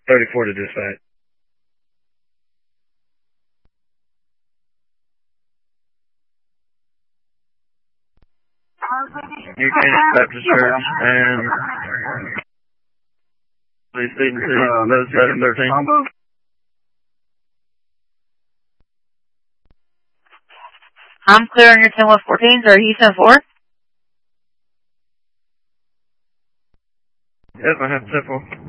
34 to dispatch. New Canaan Baptist Church and please lead to 713. I'm clear on your 10-114s. Are you 10-4? Yep, I have 10-4.